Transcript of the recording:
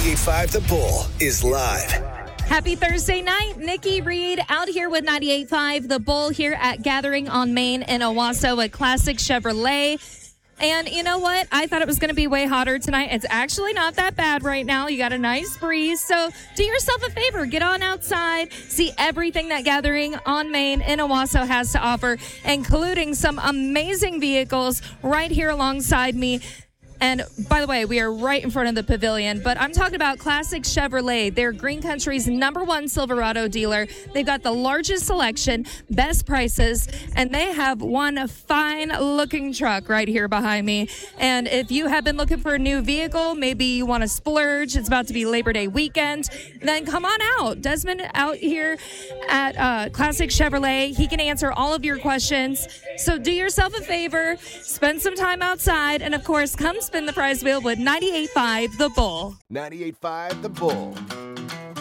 98.5 The Bull is live. Happy Thursday night. Nikki Reed out here with 98.5 The Bull here at Gathering on Main in Owasso at Classic Chevrolet. And you know what? I thought it was going to be way hotter tonight. It's actually not that bad right now. You got a nice breeze. So do yourself a favor. Get on outside. See everything that Gathering on Main in Owasso has to offer, including some amazing vehicles right here alongside me. And by the way, we are right in front of the pavilion, but I'm talking about Classic Chevrolet. They're Green Country's #1 Silverado dealer. They've got the largest selection, best prices, and they have one fine-looking truck right here behind me. And if you have been looking for a new vehicle, maybe you want to splurge, it's about to be Labor Day weekend, then come on out. Desmond out here at Classic Chevrolet. He can answer all of your questions. So do yourself a favor, spend some time outside, and of course, come spin the prize wheel with 98.5 The Bull. 98.5 The Bull.